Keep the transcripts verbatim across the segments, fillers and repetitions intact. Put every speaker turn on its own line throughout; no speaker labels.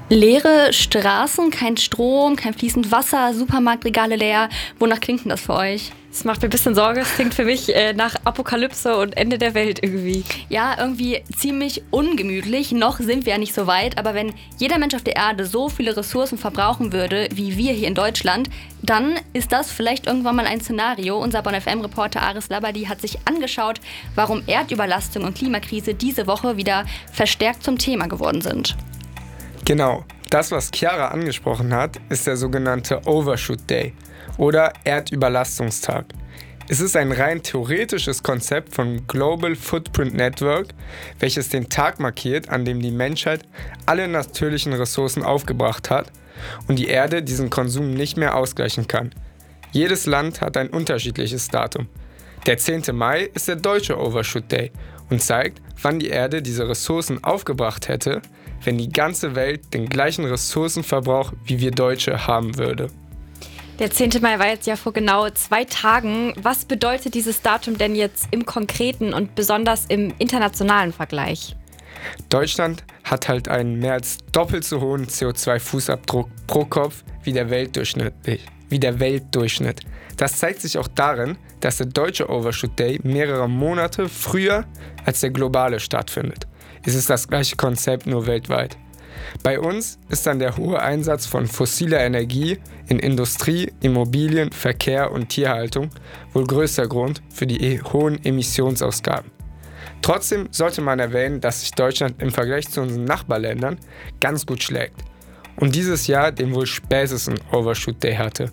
Leere Straßen, kein Strom, kein fließend Wasser, Supermarktregale leer. Wonach klingt denn das für euch?
Das macht mir ein bisschen Sorge. Es klingt für mich äh, nach Apokalypse und Ende der Welt irgendwie.
Ja, irgendwie ziemlich ungemütlich. Noch sind wir ja nicht so weit, aber wenn jeder Mensch auf der Erde so viele Ressourcen verbrauchen würde, wie wir hier in Deutschland, dann ist das vielleicht irgendwann mal ein Szenario. Unser Bonn F M-Reporter Aris Labadi hat sich angeschaut, warum Erdüberlastung und Klimakrise diese Woche wieder verstärkt zum Thema geworden sind.
Genau, das, was Chiara angesprochen hat, ist der sogenannte Overshoot Day oder Erdüberlastungstag. Es ist ein rein theoretisches Konzept von Global Footprint Network, welches den Tag markiert, an dem die Menschheit alle natürlichen Ressourcen aufgebracht hat und die Erde diesen Konsum nicht mehr ausgleichen kann. Jedes Land hat ein unterschiedliches Datum. Der zehnte Mai ist der deutsche Overshoot Day und zeigt, wann die Erde diese Ressourcen aufgebracht hätte, wenn die ganze Welt den gleichen Ressourcenverbrauch wie wir Deutsche haben würde.
Der zehnte Mai war jetzt ja vor genau zwei Tagen. Was bedeutet dieses Datum denn jetzt im Konkreten und besonders im internationalen Vergleich?
Deutschland hat halt einen mehr als doppelt so hohen C O zwei Fußabdruck pro Kopf wie der Weltdurchschnitt. Wie der Weltdurchschnitt. Das zeigt sich auch darin, dass der deutsche Overshoot Day mehrere Monate früher als der globale stattfindet. Es ist das gleiche Konzept, nur weltweit. Bei uns ist dann der hohe Einsatz von fossiler Energie in Industrie, Immobilien, Verkehr und Tierhaltung wohl größter Grund für die e- hohen Emissionsausgaben. Trotzdem sollte man erwähnen, dass sich Deutschland im Vergleich zu unseren Nachbarländern ganz gut schlägt und dieses Jahr den wohl spätesten Overshoot Day hatte.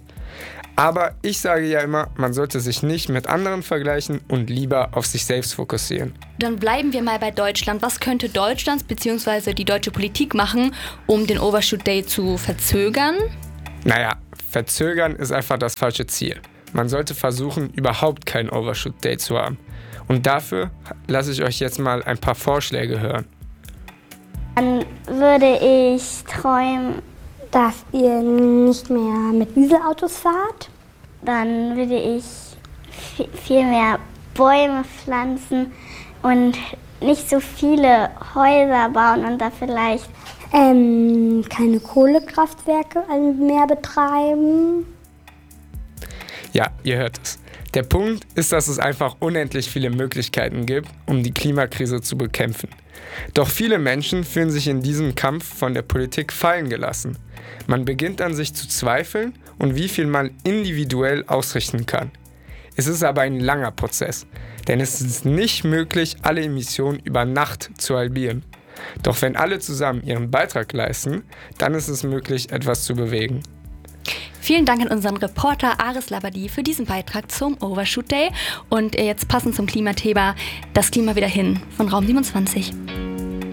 Aber ich sage ja immer, man sollte sich nicht mit anderen vergleichen und lieber auf sich selbst fokussieren.
Dann bleiben wir mal bei Deutschland. Was könnte Deutschlands bzw. die deutsche Politik machen, um den Overshoot Day zu verzögern?
Naja, verzögern ist einfach das falsche Ziel. Man sollte versuchen, überhaupt keinen Overshoot Day zu haben. Und dafür lasse ich euch jetzt mal ein paar Vorschläge hören.
Dann würde ich träumen, dass ihr nicht mehr mit Dieselautos fahrt. Dann würde ich viel mehr Bäume pflanzen und nicht so viele Häuser bauen und da vielleicht ähm, keine Kohlekraftwerke mehr betreiben.
Ja, ihr hört es. Der Punkt ist, dass es einfach unendlich viele Möglichkeiten gibt, um die Klimakrise zu bekämpfen. Doch viele Menschen fühlen sich in diesem Kampf von der Politik fallen gelassen. Man beginnt an sich zu zweifeln und wie viel man individuell ausrichten kann. Es ist aber ein langer Prozess, denn es ist nicht möglich, alle Emissionen über Nacht zu halbieren. Doch wenn alle zusammen ihren Beitrag leisten, dann ist es möglich, etwas zu bewegen.
Vielen Dank an unseren Reporter Aris Labadi für diesen Beitrag zum Overshoot Day. Und jetzt passend zum Klimathema, das Klima wieder hin von Raum siebenundzwanzig.